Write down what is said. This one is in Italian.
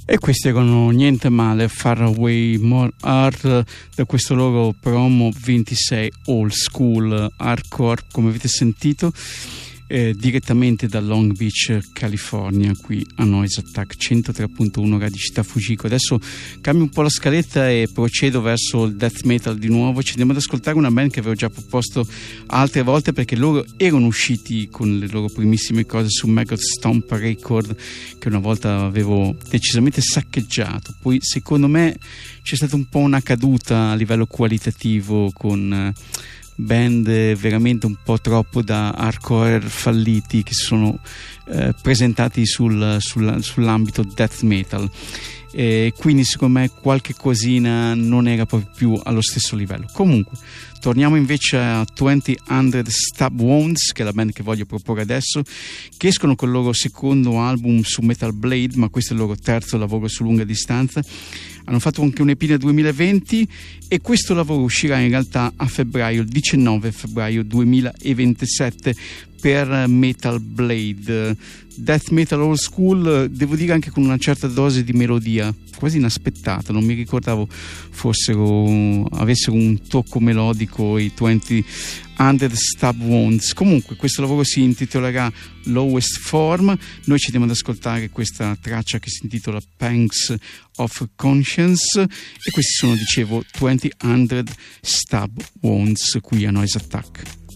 E questi erano niente male, Far Away More Hard, da questo loro promo 26 old school hardcore, come avete sentito, direttamente da Long Beach, California, qui a Noise Attack 103.1 Radio Città Fujiko. Adesso cambio un po' la scaletta e procedo verso il death metal di nuovo. Ci andiamo ad ascoltare una band che avevo già proposto altre volte, perché loro erano usciti con le loro primissime cose su Maggot Stomp Record, che una volta avevo decisamente saccheggiato. Poi secondo me c'è stata un po' una caduta a livello qualitativo, con band veramente un po' troppo da hardcore falliti che si sono presentati sull'ambito death metal, quindi secondo me qualche cosina non era proprio più allo stesso livello. Comunque torniamo invece a 2000 Stab Wounds, che è la band che voglio proporre adesso, che escono con il loro secondo album su Metal Blade, ma questo è il loro terzo lavoro su lunga distanza. Hanno fatto anche un EP nel 2020 e questo lavoro uscirà in realtà a febbraio, il 19 febbraio 2027, per Metal Blade. Death metal old school, devo dire anche con una certa dose di melodia, quasi inaspettata. Non mi ricordavo avessero un tocco melodico i 20 Under Stab Wounds. Comunque questo lavoro si intitolerà Lowest Form. Noi ci andiamo ad ascoltare questa traccia che si intitola Pangs of Conscience, e questi sono, dicevo, 20 Stab Wounds qui a Noise Attack.